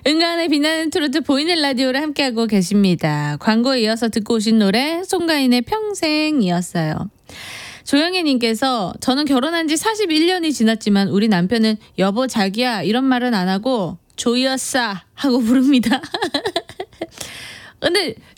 은간의 빛나는 트로트 보이는 라디오를 함께하고 계십니다. 광고에 이어서 듣고 오신 노래 송가인의 평생이었어요. 조영애님께서 저는 결혼한 지 41년이 지났지만 우리 남편은 여보 자기야 이런 말은 안 하고 조이었사 하고 부릅니다. 근데